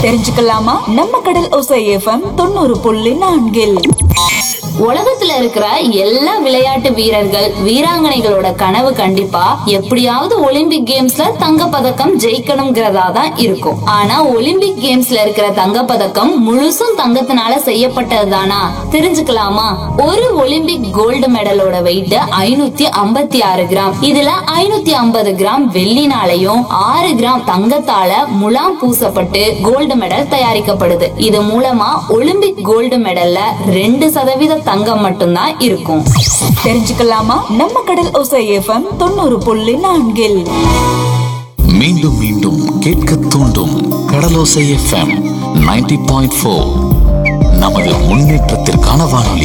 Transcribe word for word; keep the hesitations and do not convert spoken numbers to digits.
தெரிஞ்சுக்கலாமா? நம்ம கடல் ஓசை எஃப்எம் தொண்ணூறு புள்ளி நான்கில் உலகத்துல இருக்கிற எல்லா விளையாட்டு வீரர்கள் வீராங்கனைகளோட கனவு கண்டிப்பா எப்படியாவது ஒலிம்பிக் கேம்ஸ்ல தங்க பதக்கம் ஜெயிக்கணும்ங்கிறதா தான் இருக்கும். ஆனா ஒலிம்பிக் கேம்ஸ்ல இருக்கிற தங்க பதக்கம் முழுசும் தங்கத்தினால செய்யப்பட்டதுதானா? தெரிஞ்சுக்கலாமா? ஒரு ஒலிம்பிக் கோல்டு மெடலோட வெயிட் ஐநூத்தி ஐம்பத்தி ஆறு கிராம். இதுல ஐநூத்தி ஐம்பது கிராம் வெள்ளினாலையும் ஆறு கிராம் தங்கத்தால முலாம் பூசப்பட்டு கோல்டு மெடல் தயாரிக்கப்படுது. இது மூலமா ஒலிம்பிக் கோல்டு மெடல்ல ரெண்டு சதவீத தங்கம் மட்டும்தான் இருக்கும். தெரிஞ்சுக்கலாமா? நம்ம கடல் ஓசை எஃப்எம் தொண்ணூறு புள்ளி நான்கில் மீண்டும் மீண்டும் கேட்க தூண்டும் கடலோசை எஃப்எம் நைன்டி பாயிண்ட் ஃபோர் நமது முன்னேற்றத்திற்கான வானொலி.